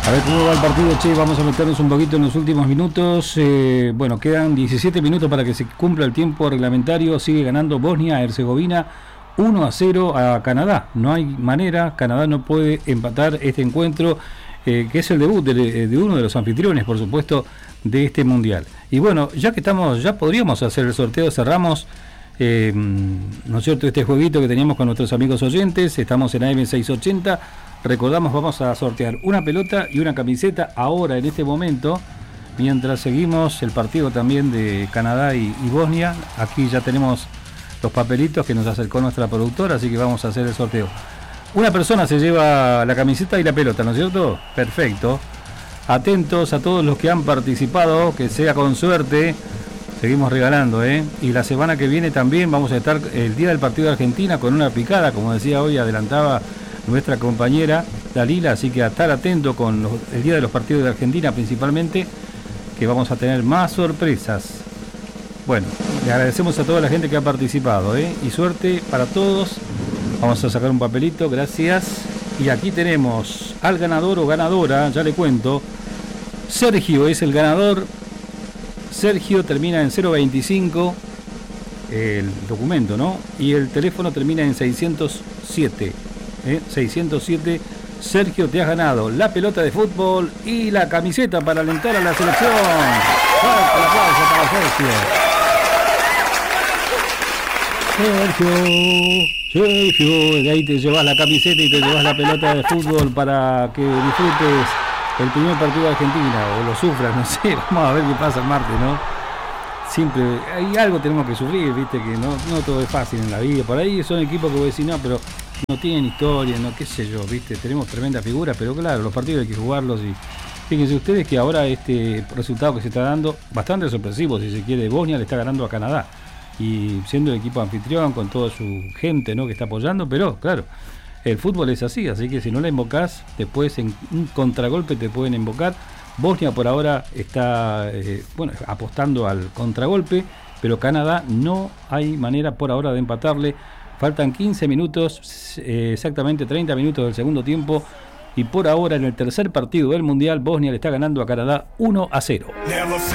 A ver cómo va el partido, che, vamos a meternos un poquito en los últimos minutos. Bueno, quedan 17 minutos para que se cumpla el tiempo reglamentario. Sigue ganando Bosnia-Herzegovina 1-0 a Canadá. No hay manera, Canadá no puede empatar este encuentro, que es el debut de uno de los anfitriones, por supuesto, de este mundial. Y bueno, ya que estamos, ya podríamos hacer el sorteo, cerramos, ¿no es cierto?, este jueguito que teníamos con nuestros amigos oyentes. Estamos en AM680. Recordamos, vamos a sortear una pelota y una camiseta ahora, en este momento, mientras seguimos el partido también de Canadá y Bosnia. Aquí ya tenemos los papelitos que nos acercó nuestra productora, así que vamos a hacer el sorteo. Una persona se lleva la camiseta y la pelota, ¿no es cierto? Perfecto. Atentos a todos los que han participado, que sea con suerte. Seguimos regalando, ¿eh? Y la semana que viene también vamos a estar el día del partido de Argentina con una picada, como decía hoy, adelantaba nuestra compañera Dalila, así que a estar atento con el día de los partidos de Argentina principalmente, que vamos a tener más sorpresas. Bueno, le agradecemos a toda la gente que ha participado, y suerte para todos. Vamos a sacar un papelito, gracias. Y aquí tenemos al ganador o ganadora, ya le cuento. Sergio es el ganador. Sergio termina en 025, el documento, ¿no? Y el teléfono termina en 607. 607. Sergio, te has ganado la pelota de fútbol y la camiseta para alentar a la selección. Fuerte el aplauso para Sergio, de ahí te llevas la camiseta y te llevas la pelota de fútbol para que disfrutes el primer partido de Argentina, o lo sufras, no sé. Vamos a ver qué pasa el martes, ¿no? Siempre hay algo, tenemos que sufrir, viste, que no todo es fácil en la vida. Por ahí son equipos que voy a decir, no, pero no tienen historia, no, qué sé yo, viste, tenemos tremenda figura, pero claro, los partidos hay que jugarlos. Y fíjense ustedes que ahora este resultado que se está dando, bastante sorpresivo, si se quiere. Bosnia le está ganando a Canadá, y siendo el equipo anfitrión, con toda su gente, ¿no?, que está apoyando, pero claro, el fútbol es así que si no la invocás, después en un contragolpe te pueden invocar. Bosnia por ahora está apostando al contragolpe, pero Canadá no hay manera por ahora de empatarle. Faltan 15 minutos, exactamente 30 minutos del segundo tiempo, y por ahora en el tercer partido del Mundial, Bosnia le está ganando a Canadá 1-0.